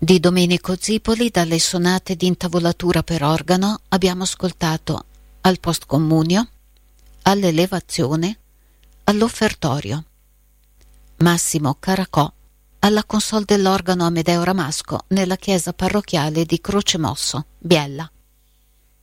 Di Domenico Zipoli, dalle sonate di intavolatura per organo, abbiamo ascoltato Al postcomunio, All'elevazione, All'offertorio. Massimo Caracò alla console dell'organo Amedeo Ramasco nella chiesa parrocchiale di Crocemosso, Biella.